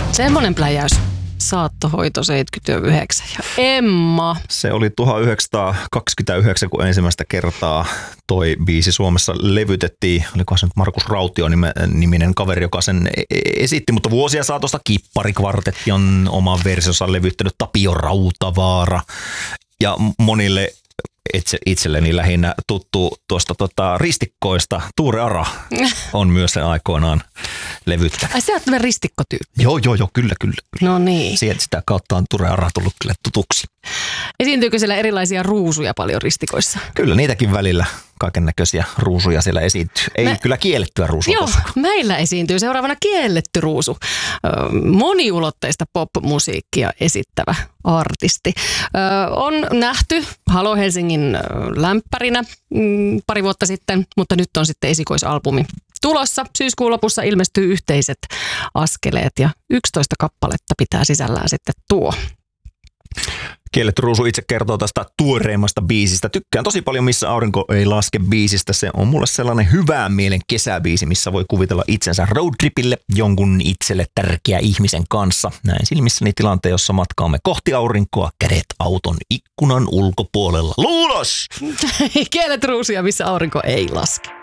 Semmoinen pläjäys. Saattohoito 79 ja Emma. Se oli 1929, kun ensimmäistä kertaa toi biisi Suomessa levytettiin. Olikohan se nyt Markus Rautio niminen kaveri, joka sen esitti, mutta vuosia saatosta Kipparikvartetti on oman versionsa levyttänyt Tapio Rautavaara ja monille itselleni lähinnä tuttu tuosta ristikkoista. Tuure Ara on myös sen aikoinaan levyttänyt. Ai sä oot tämmöinen ristikkotyyppi. Joo, kyllä. No niin. Sieltä sitä kautta on Tuure Ara tullut kyllä tutuksi. Esiintyykö siellä erilaisia ruusuja paljon ristikoissa? Kyllä niitäkin välillä kaiken näköisiä ruusuja siellä esiintyy. Ei kyllä kiellettyä ruusua Joo, koskaan. meillä esiintyy seuraavana kielletty ruusu. Moniulotteista pop-musiikkia esittävä artisti. On nähty Halo Helsingin lämpärinä pari vuotta sitten, mutta nyt on sitten esikoisalbumi tulossa. Syyskuun lopussa ilmestyy Yhteiset askeleet ja 11 kappaletta pitää sisällään sitten tuo. Kielletty ruusu itse kertoo tästä tuoreimmasta biisistä. Tykkään tosi paljon Missä aurinko ei laske biisistä. Se on mulle sellainen hyvän mielen kesäbiisi, missä voi kuvitella itsensä roadtripille jonkun itselle tärkeä ihmisen kanssa. Näin silmissäni tilanteen, jossa matkaamme kohti aurinkoa, kädet auton ikkunan ulkopuolella. Luulos! Kielletty ruusu ja Missä aurinko ei laske.